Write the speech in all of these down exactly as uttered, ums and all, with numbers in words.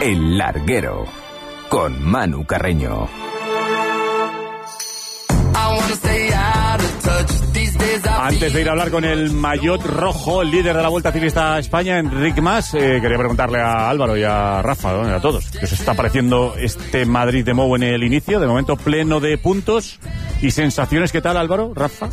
El Larguero, con Manu Carreño. Antes de ir a hablar con el maillot rojo, el líder de la Vuelta Ciclista a España, Enric Mas, eh, quería preguntarle a Álvaro y a Rafa, ¿no? A todos, ¿qué os está pareciendo este Madrid de Mou en el inicio? De momento pleno de puntos y sensaciones. ¿Qué tal, Álvaro? Rafa.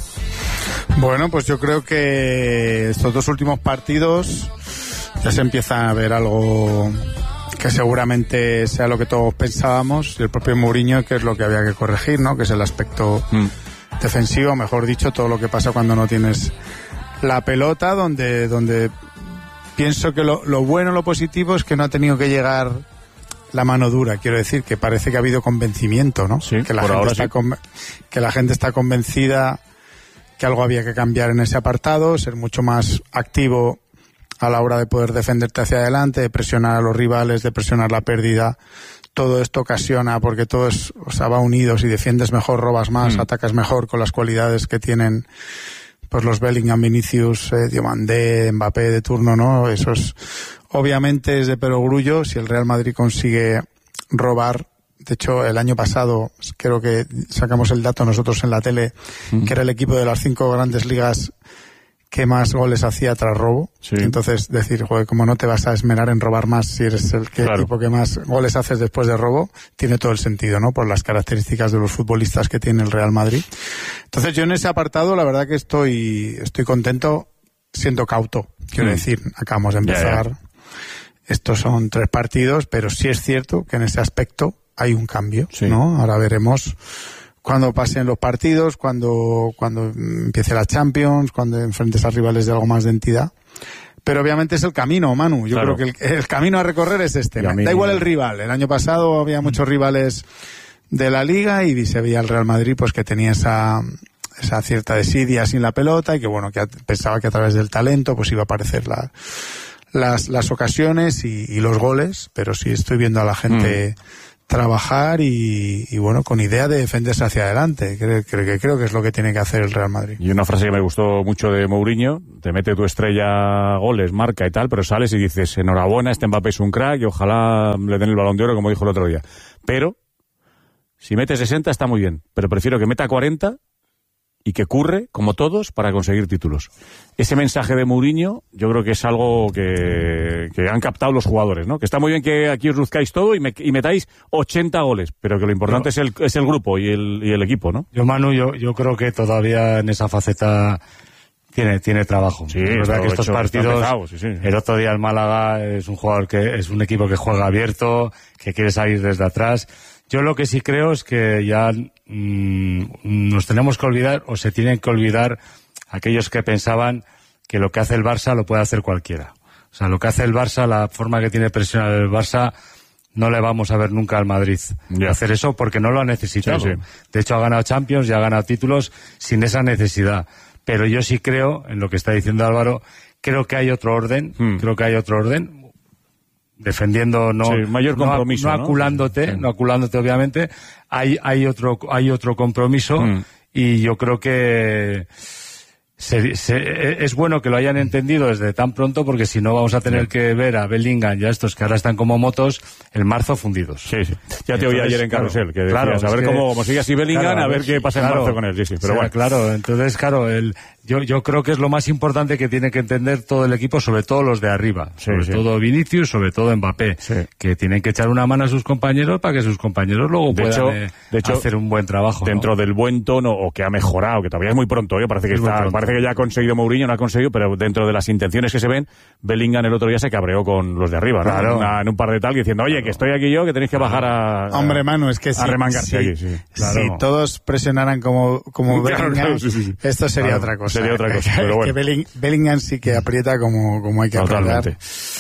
Bueno, pues yo creo que estos dos últimos partidos ya se empieza a ver algo que seguramente sea lo que todos pensábamos, y el propio Mourinho, que es lo que había que corregir, ¿no? Que es el aspecto mm. defensivo, mejor dicho, todo lo que pasa cuando no tienes la pelota, donde donde pienso que lo, lo bueno, lo positivo es que no ha tenido que llegar la mano dura. Quiero decir que parece que ha habido convencimiento, ¿no? Sí, que la por gente ahora está sí. con, que la gente está convencida que algo había que cambiar en ese apartado, ser mucho más activo a la hora de poder defenderte hacia adelante, de presionar a los rivales, de presionar la pérdida. Todo esto ocasiona, porque todo es, o sea, va unido. Si defiendes mejor, robas más, mm. atacas mejor, con las cualidades que tienen pues los Bellingham, Vinicius, eh, Diomandé, Mbappé de turno, ¿no? Eso es, obviamente es de perogrullo. Si el Real Madrid consigue robar, de hecho el año pasado creo que sacamos el dato nosotros en la tele, mm. que era el equipo de las cinco grandes ligas que más goles hacía tras robo. Sí. Entonces decir, joder, como no te vas a esmerar en robar más si eres el que, claro. equipo que más goles haces después de robo, tiene todo el sentido, ¿no? Por las características de los futbolistas que tiene el Real Madrid. Entonces yo en ese apartado la verdad que estoy estoy contento, siendo cauto. Quiero mm. decir, acabamos de empezar. Yeah, yeah. Estos son tres partidos, pero sí es cierto que en ese aspecto hay un cambio, sí. ¿no? Ahora veremos cuando pasen los partidos, cuando cuando empiece la Champions, cuando enfrentes a rivales de algo más de entidad. Pero obviamente es el camino, Manu. Yo claro. creo que el, el camino a recorrer es este. Da igual el rival. El año pasado había muchos rivales de la Liga y se veía el Real Madrid pues que tenía esa esa cierta desidia sin la pelota y que bueno, que pensaba que a través del talento pues iba a aparecer la, las las ocasiones y, y los goles. Pero sí estoy viendo a la gente mm. trabajar y, y bueno, con idea de defenderse hacia adelante. Creo, creo, que, creo que es lo que tiene que hacer el Real Madrid. Y una frase que me gustó mucho de Mourinho: te mete tu estrella, goles, marca y tal, pero sales y dices, enhorabuena, este Mbappé es un crack y ojalá le den el Balón de Oro, como dijo el otro día. Pero si mete sesenta está muy bien, pero prefiero que meta cuarenta y que curre, como todos, para conseguir títulos. Ese mensaje de Mourinho yo creo que es algo que, que han captado los jugadores, ¿no? Que está muy bien que aquí os luzcáis todo y, me, y metáis ochenta goles, pero que lo importante yo, es, el, es el grupo y el, y el equipo, ¿no? Yo, Manu, yo, yo creo que todavía en esa faceta tiene, tiene trabajo. Sí, es verdad que estos hecho, partidos, empezado, sí, sí. El otro día el Málaga es un jugador que es un equipo que juega abierto, que quiere salir desde atrás. Yo lo que sí creo es que ya mmm, nos tenemos que olvidar, o se tienen que olvidar, aquellos que pensaban que lo que hace el Barça lo puede hacer cualquiera. O sea, lo que hace el Barça, la forma que tiene presionar el Barça, no le vamos a ver nunca al Madrid yeah. hacer eso porque no lo ha necesitado. Sí, sí. De hecho, ha ganado Champions y ha ganado títulos sin esa necesidad. Pero yo sí creo, en lo que está diciendo Álvaro, creo que hay otro orden, hmm. creo que hay otro orden. Defendiendo, no, sí, mayor compromiso, no, no aculándote, ¿no? Sí. no aculándote obviamente, hay, hay otro, hay otro compromiso mm. y yo creo que se, se, es bueno que lo hayan entendido desde tan pronto, porque si no vamos a tener sí. que ver a Bellingham y a estos que ahora están como motos el marzo fundidos. Sí, sí. Ya te oí ayer en Carrusel, que decías, claro, a ver que, cómo, cómo sigue así Bellingham, claro, a ver qué pasa claro, en marzo con él. Sí, sí, pero o sea, bueno. Claro, entonces, claro, el, yo, yo creo que es lo más importante que tiene que entender todo el equipo, sobre todo los de arriba, sí, sobre sí. todo Vinicius, sobre todo Mbappé, sí. que tienen que echar una mano a sus compañeros para que sus compañeros luego de puedan hecho, eh, de hecho, hacer un buen trabajo. Dentro ¿no? del buen tono, o que ha mejorado, que todavía es muy pronto, ¿eh? parece que es está, parece que ya ha conseguido Mourinho, no ha conseguido, pero dentro de las intenciones que se ven, Bellingham el otro día se cabreó con los de arriba, ¿no? Claro. Una, en un par de tal, diciendo, oye, claro. que estoy aquí yo, que tenéis que bajar a... a Hombre, Manu, es que si, a remangarse si, aquí, sí. Claro. Si todos presionaran como, como claro, Bellingham, claro, sí, sí, sí. esto sería claro, otra cosa. Sería otra cosa, pero bueno. Que Belling, Bellingham sí que aprieta como, como hay que apretar.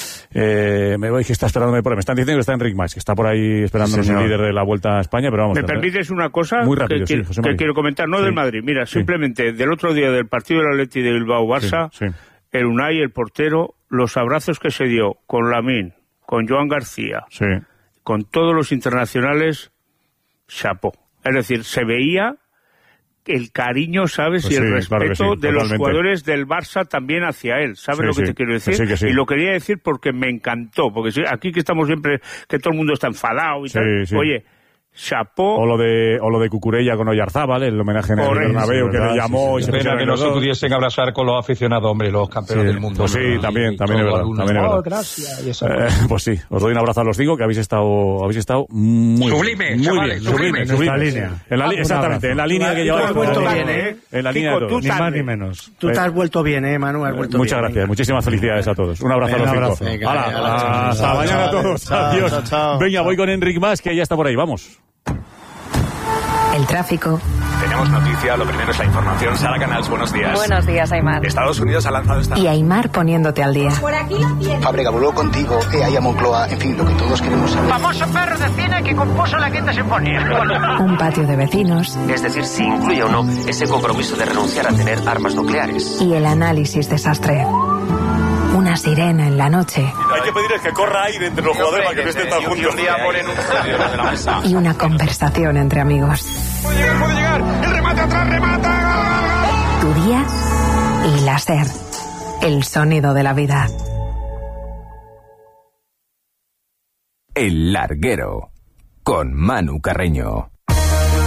Eh, me voy que está esperándome por ahí. Me están diciendo que está Enric Mas, que está por ahí esperándonos sí, el líder de la Vuelta a España, pero vamos. ¿Me permites una cosa? Muy rápido, que, sí, que quiero comentar, no sí. del Madrid. Mira, sí. simplemente del otro día del partido del Atleti de Bilbao-Barça, sí, sí. el Unai, el portero, los abrazos que se dio con Lamine, con Joan García, sí. con todos los internacionales, chapó. Es decir, se veía el cariño, ¿sabes? Pues y el sí, respeto claro que sí, de totalmente. los jugadores del Barça también hacia él. ¿Sabes Sí, lo que sí, te quiero decir? que sí, que sí. Y lo quería decir porque me encantó. Porque sí, aquí que estamos siempre, que todo el mundo está enfadado y Sí, tal. sí. Oye, chapó. O lo de o lo de Cucurella con Oyarzábal, el homenaje en el Correcto, Bernabéu, sí, que verdad, le llamó sí, y sí, se Pena pusieron que no los se dos. pudiesen abrazar con los aficionados, hombre, los campeones Sí, del mundo. pues sí, ¿no? también, Y también es todo verdad, alguno, también es "Oh, verdad". gracias, y esa Eh, cosa. pues sí, os doy un abrazo a los cinco, que habéis estado habéis estado muy Sublime, muy chavales, bien, sublime. sublime, En esta sublime. línea. En la li- Un exactamente, abrazo. en la línea que Tú lleváis has vuelto todos. bien, ¿eh? En la Kiko, línea de tú todos. Ni más tarde. ni menos. Tú te has vuelto bien, ¿eh, Manu? Has vuelto Muchas bien. gracias, muchísimas felicidades a todos. Un abrazo Un a los abrazo. cinco. Venga, Hala, venga, hasta chao, mañana a chao, todos. chao, Adiós. chao, chao, Venga, chao. voy con Enric Mas, que ya está por ahí. Vamos. El tráfico. Tenemos noticia, lo primero es la información. Sara Canals, buenos días. Buenos días, Aymar. Estados Unidos ha lanzado esta... Y Aymar poniéndote al día. Fábrica voló contigo, E A I a Moncloa, en fin, lo que todos queremos saber. Famoso perro de cine que compuso la quinta sinfonía. Un patio de vecinos. Es decir, si incluye o no ese compromiso de renunciar a tener armas nucleares. Y el análisis desastre. Una sirena en la noche. Hay que pedirles que corra aire entre los jugadores para que no estén tan juntos. Y una conversación entre amigos. Puede llegar, puede llegar. El remate atrás, remata. Tu día y la SER. El sonido de la vida. El Larguero, con Manu Carreño.